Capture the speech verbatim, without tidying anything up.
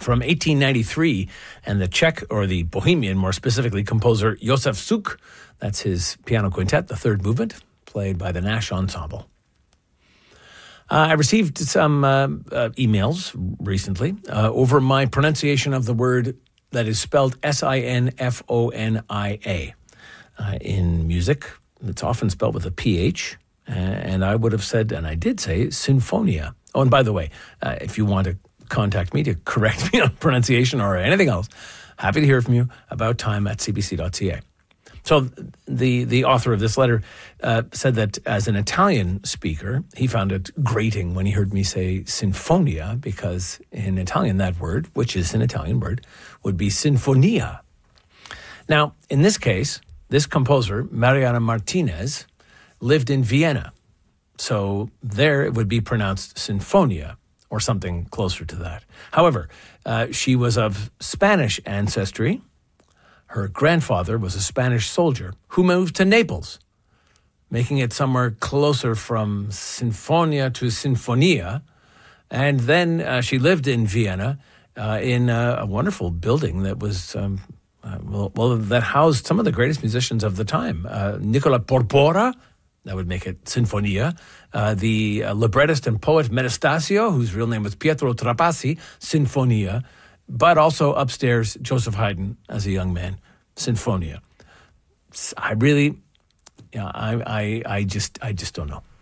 from eighteen ninety-three, and the Czech, or the Bohemian, more specifically, composer Josef Suk. That's his piano quintet, the third movement, played by the Nash Ensemble. Uh, I received some uh, uh, emails recently uh, over my pronunciation of the word that is spelled S I N F O N I A. Uh, in music, it's often spelled with a P H, uh, and I would have said, and I did say, sinfonia. Oh, and by the way, uh, if you want to contact me to correct me on pronunciation or anything else, happy to hear from you. About time at c b c dot c a. So the, the author of this letter uh, said that as an Italian speaker, he found it grating when he heard me say sinfonia, because in Italian that word, which is an Italian word, would be sinfonia. Now, in this case, this composer, Mariana Martinez, lived in Vienna. So there it would be pronounced sinfonia, or something closer to that. However, uh, she was of Spanish ancestry. Her grandfather was a Spanish soldier who moved to Naples, making it somewhere closer from sinfonia to sinfonia. And then uh, she lived in Vienna uh, in a, a wonderful building that was, um, uh, well, well, that housed some of the greatest musicians of the time. Uh, Nicola Porpora, that would make it sinfonia. Uh, the uh, librettist and poet Metastasio, whose real name was Pietro Trapassi, sinfonia. But also upstairs, Joseph Haydn as a young man, sinfonia. I really, yeah, I, I, I just, I just don't know.